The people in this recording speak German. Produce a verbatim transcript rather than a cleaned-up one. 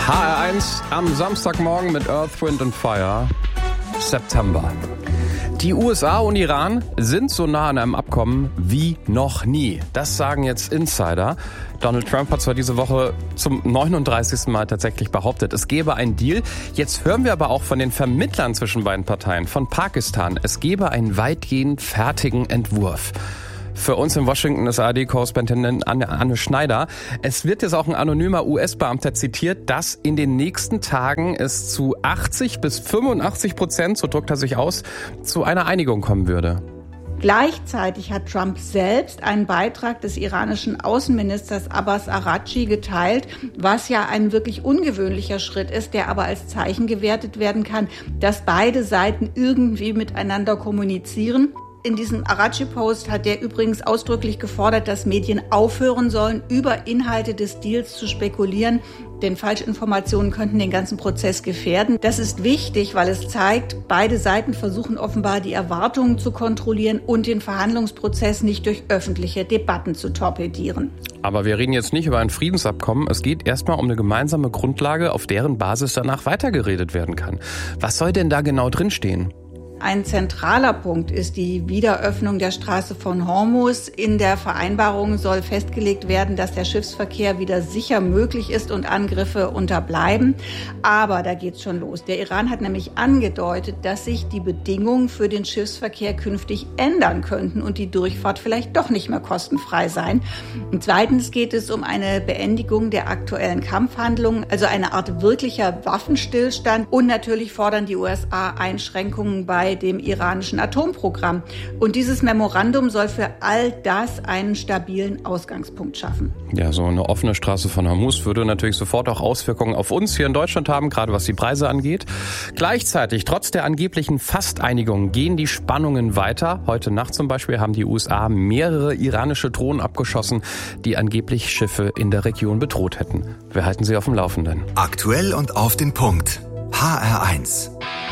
H R eins am Samstagmorgen mit Earth, Wind and Fire. September. Die U S A und Iran sind so nah an einem Abkommen wie noch nie. Das sagen jetzt Insider. Donald Trump hat zwar diese Woche zum neununddreißigsten Mal tatsächlich behauptet, es gebe einen Deal. Jetzt hören wir aber auch von den Vermittlern zwischen beiden Parteien, von Pakistan, es gebe einen weitgehend fertigen Entwurf. Für uns in Washington ist A R D-Korrespondentin Anne, Anne Schneider. Es wird jetzt auch ein anonymer U S-Beamter zitiert, dass in den nächsten Tagen es zu achtzig bis fünfundachtzig Prozent, so drückt er sich aus, zu einer Einigung kommen würde. Gleichzeitig hat Trump selbst einen Beitrag des iranischen Außenministers Abbas Araghchi geteilt, was ja ein wirklich ungewöhnlicher Schritt ist, der aber als Zeichen gewertet werden kann, dass beide Seiten irgendwie miteinander kommunizieren. In diesem Araghchi-Post hat er übrigens ausdrücklich gefordert, dass Medien aufhören sollen, über Inhalte des Deals zu spekulieren, denn Falschinformationen könnten den ganzen Prozess gefährden. Das ist wichtig, weil es zeigt, beide Seiten versuchen offenbar die Erwartungen zu kontrollieren und den Verhandlungsprozess nicht durch öffentliche Debatten zu torpedieren. Aber wir reden jetzt nicht über ein Friedensabkommen. Es geht erstmal um eine gemeinsame Grundlage, auf deren Basis danach weitergeredet werden kann. Was soll denn da genau drinstehen? Ein zentraler Punkt ist die Wiederöffnung der Straße von Hormuz. In der Vereinbarung soll festgelegt werden, dass der Schiffsverkehr wieder sicher möglich ist und Angriffe unterbleiben. Aber da geht's schon los. Der Iran hat nämlich angedeutet, dass sich die Bedingungen für den Schiffsverkehr künftig ändern könnten und die Durchfahrt vielleicht doch nicht mehr kostenfrei sein. Und zweitens geht es um eine Beendigung der aktuellen Kampfhandlungen, also eine Art wirklicher Waffenstillstand. Und natürlich fordern die U S A Einschränkungen bei dem iranischen Atomprogramm. Und dieses Memorandum soll für all das einen stabilen Ausgangspunkt schaffen. Ja, so eine offene Straße von Hormuz würde natürlich sofort auch Auswirkungen auf uns hier in Deutschland haben, gerade was die Preise angeht. Gleichzeitig, trotz der angeblichen Fasteinigung, gehen die Spannungen weiter. Heute Nacht zum Beispiel haben die U S A mehrere iranische Drohnen abgeschossen, die angeblich Schiffe in der Region bedroht hätten. Wir halten Sie auf dem Laufenden. Aktuell und auf den Punkt. H R eins.